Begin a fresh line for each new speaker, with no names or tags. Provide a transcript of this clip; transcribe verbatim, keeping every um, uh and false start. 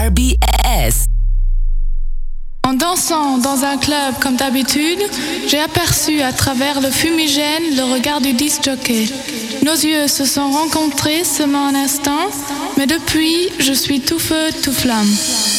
R B S.
En dansant dans un club comme d'habitude, j'ai aperçu à travers le fumigène le regard du disc-jockey. Nos yeux se sont rencontrés seulement un instant, mais depuis, je suis tout feu, tout flamme.